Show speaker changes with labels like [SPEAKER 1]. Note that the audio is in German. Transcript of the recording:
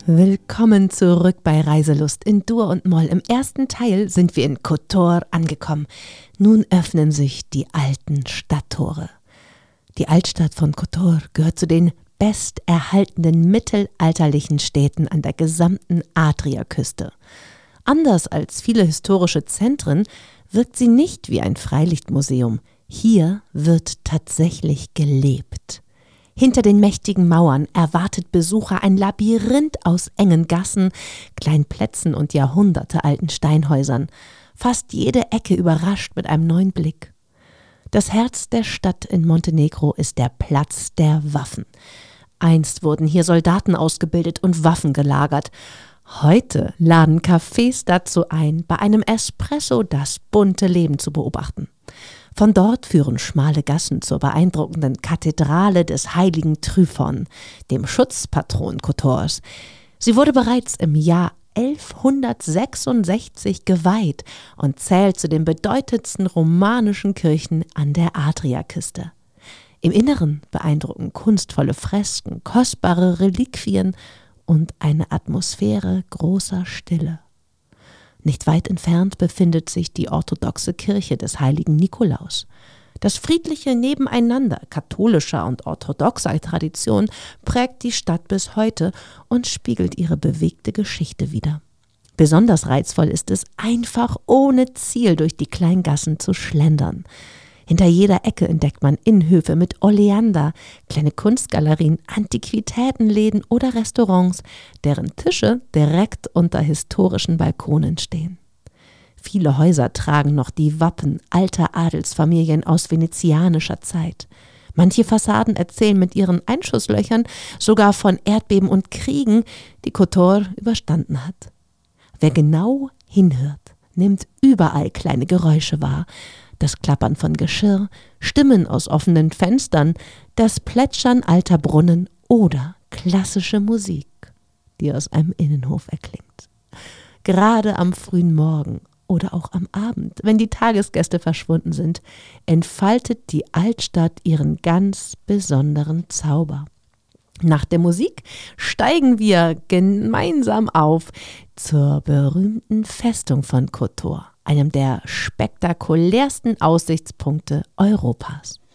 [SPEAKER 1] Willkommen zurück bei Reiselust in Dur und Moll. Im ersten Teil sind wir in Kotor angekommen. Nun öffnen sich die alten Stadttore. Die Altstadt von Kotor gehört zu den besterhaltenen mittelalterlichen Städten an der gesamten Adriaküste. Anders als viele historische Zentren wirkt sie nicht wie ein Freilichtmuseum. Hier wird tatsächlich gelebt. Hinter den mächtigen Mauern erwartet Besucher ein Labyrinth aus engen Gassen, kleinen Plätzen und jahrhundertealten Steinhäusern. Fast jede Ecke überrascht mit einem neuen Blick. Das Herz der Stadt in Montenegro ist der Platz der Waffen. Einst wurden hier Soldaten ausgebildet und Waffen gelagert. Heute laden Cafés dazu ein, bei einem Espresso das bunte Leben zu beobachten. Von dort führen schmale Gassen zur beeindruckenden Kathedrale des heiligen Tryphon, dem Schutzpatron Kotors. Sie wurde bereits im Jahr 1166 geweiht und zählt zu den bedeutendsten romanischen Kirchen an der Adriaküste. Im Inneren beeindrucken kunstvolle Fresken, kostbare Reliquien und eine Atmosphäre großer Stille. Nicht weit entfernt befindet sich die orthodoxe Kirche des heiligen Nikolaus. Das friedliche Nebeneinander katholischer und orthodoxer Tradition prägt die Stadt bis heute und spiegelt ihre bewegte Geschichte wider. Besonders reizvoll ist es, einfach ohne Ziel durch die Kleingassen zu schlendern. Hinter jeder Ecke entdeckt man Innenhöfe mit Oleander, kleine Kunstgalerien, Antiquitätenläden oder Restaurants, deren Tische direkt unter historischen Balkonen stehen. Viele Häuser tragen noch die Wappen alter Adelsfamilien aus venezianischer Zeit. Manche Fassaden erzählen mit ihren Einschusslöchern sogar von Erdbeben und Kriegen, die Kotor überstanden hat. Wer genau hinhört, nimmt überall kleine Geräusche wahr. Das Klappern von Geschirr, Stimmen aus offenen Fenstern, das Plätschern alter Brunnen oder klassische Musik, die aus einem Innenhof erklingt. Gerade am frühen Morgen oder auch am Abend, wenn die Tagesgäste verschwunden sind, entfaltet die Altstadt ihren ganz besonderen Zauber. Nach der Musik steigen wir gemeinsam auf zur berühmten Festung von Kotor, einem der spektakulärsten Aussichtspunkte Europas.